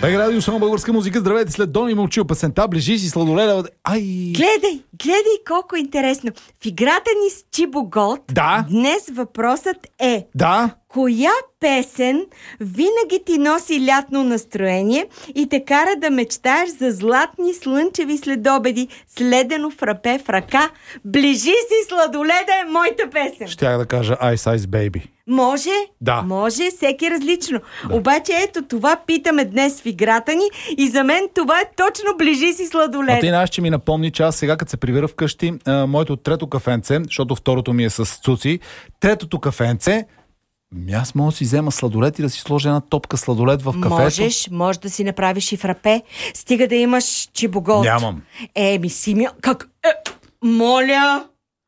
БГ Радио, само българска музика. Здравейте, след Дони мълчи песента, ближи си сладоледа. Ай! Гледай колко интересно. В играта ни с Чибо Голд днес въпросът е: коя песен винаги ти носи лятно настроение и те кара да мечтаеш за златни слънчеви следобеди с ледено фрапе в ръка? Ближи си сладоледа е моята песен. Щях да кажа Ice Ice Baby. Може, може, всеки различно. Обаче ето това питаме днес в играта ни и за мен това е точно Ближи си сладоледа. А ти знаеш, че ми напомни, че аз сега, като се прибира вкъщи, моето трето кафенце, защото второто ми е с цуци, третото кафенце, аз мога да си взема сладолед и да си сложа една топка сладолед в кафето. Може да си направиш и фрапе, стига да имаш Чибо Голд. Нямам. Симеон, как? Моля!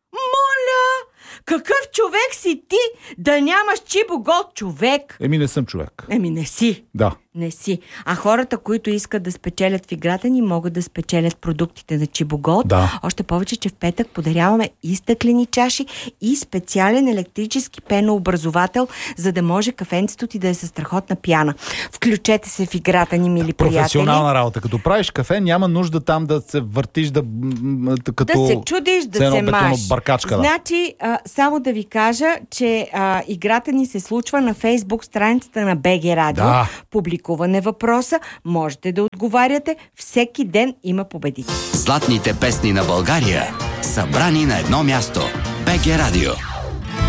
Какъв човек си ти да нямаш Чибо Голд, човек? Не съм човек. Не си. Да. Не си. А хората, които искат да спечелят в играта ни, могат да спечелят продуктите на Чибо Голд. Още повече, че в петък подаряваме и стъклени чаши, и специален електрически пенообразовател, за да може кафенцето ти да е със страхотна пяна. Включете се в играта ни, мили приятели. Професионална работа. Като правиш кафе, няма нужда там да се въртиш, да се чудиш, да се маеш. Значи, само да ви кажа, че играта ни се случва на Фейсбук страницата на БГ Радио. Публикуване въпроса, можете да отговаряте. Всеки ден има победители. Златните песни на България, събрани на едно място. БГ Радио.